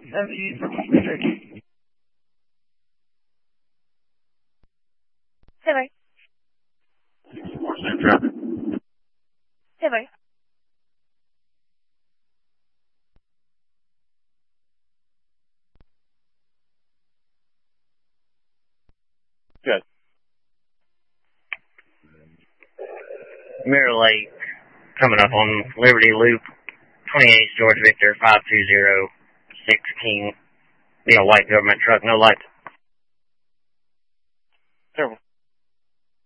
70 for Pacific. Hey, buddy. 64% traffic. Hey, buddy. Good. Mirror Lake, coming up on Liberty Loop, 28 George Victor, 5206 King. Be a white government truck, no lights.